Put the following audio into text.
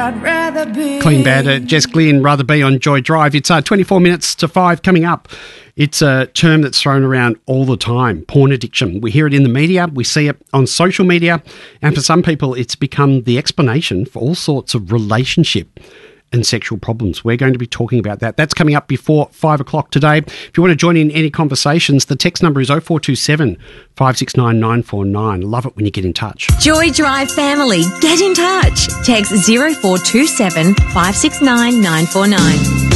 Clean Bandit, Jess Glynn, Rather Be on Joy Drive. It's 24 minutes to 5 coming up. It's a term that's thrown around all the time, porn addiction. We hear it in the media, we see it on social media, and for some people it's become the explanation for all sorts of relationship and sexual problems. We're going to be talking about that. That's coming up before 5 o'clock today. If you want to join in any conversations, the text number is 0427 569 949. Love it when you get in touch. Joy Drive family, get in touch. Text 0427 569 949.